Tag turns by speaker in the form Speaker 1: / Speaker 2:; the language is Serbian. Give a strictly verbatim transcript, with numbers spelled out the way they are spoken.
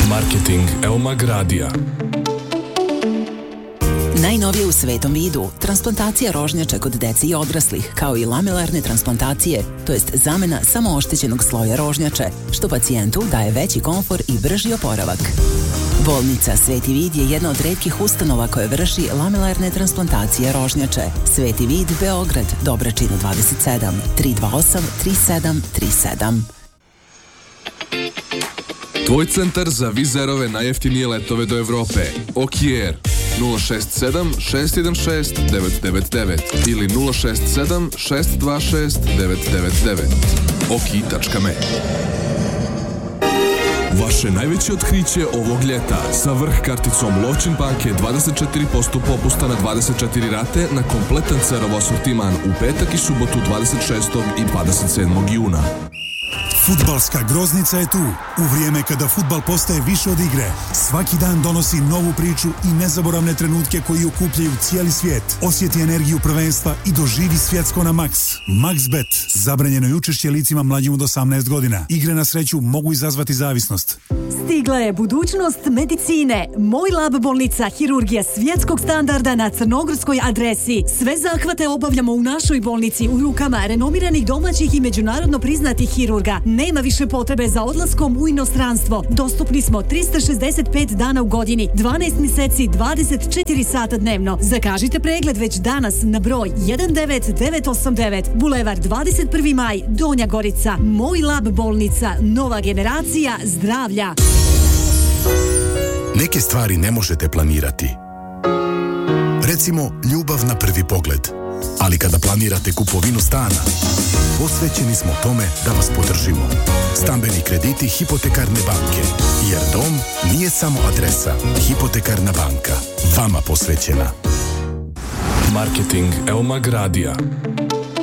Speaker 1: Marketing Eumag Radija.
Speaker 2: Najnovije u svetom vidu, transplantacija rožnjača kod dece i odraslih, kao i lamilarne transplantacije, to jest zamena samo oštećenog sloja rožnjače, što pacijentu daje veći komfor i brži oporavak. Bolnica Sveti Vid je jedna od retkih ustanova koje vrši lamilarne transplantacije rožnjače. Sveti Vid, Beograd, Dobračina dvadeset sedam, tri dva osam, tri sedam tri sedam.
Speaker 1: Tvoj centar za vizerove najjeftinije letove do Evrope. Okier nula šest sedam šest jedan šest devet devet devet ili nula šest sedam šest dva šest devet devet devet. oki tačka me. Vaše najveće otkriće ovog ljeta sa vrh karticom Lovćin banke dvadeset četiri posto popusta na dvadeset četiri rate na kompletan Cerov asortiman u petak i subotu dvadeset šestog i dvadeset sedmog juna.
Speaker 3: Fudbalska groznica je tu. U vrijeme kada fudbal postaje više od igre. Svaki dan donosi novu priču i nezaboravne trenutke koji okupljaju cijeli svijet. Osjeti energiju prvenstva i doživi svjetsko na Max. MaxBet. Zabranjeno je učešće licima mlađim od osamnaest godina. Igre na sreću mogu izazvati zavisnost.
Speaker 4: Stigla je budućnost medicine. Moj lab bolnica, hirurgija svjetskog standarda na crnogorskoj adresi. Sve zahvate obavljamo u našoj bolnici u rukama renomiranih domaćih i međunarodno priznatih hirurga. Nema više potrebe za odlaskom u inostranstvo. Dostupni smo tristo šezdeset pet dana u godini, dvanaest mjeseci, dvadeset četiri sata dnevno. Zakažite pregled već danas na broj jedan devet devet osam devet, Bulevar dvadeset prvi maj, Donja Gorica. Moj lab bolnica, nova generacija zdravlja.
Speaker 3: Neke stvari ne možete planirati. Recimo, ljubav na prvi pogled. Ali kada planirate kupovinu stana, posvećeni smo tome da vas podržimo. Stambeni krediti Hipotekarne banke. Jer dom nije samo adresa. Hipotekarna banka. Vama posvećena.
Speaker 1: Marketing Eumag Radija.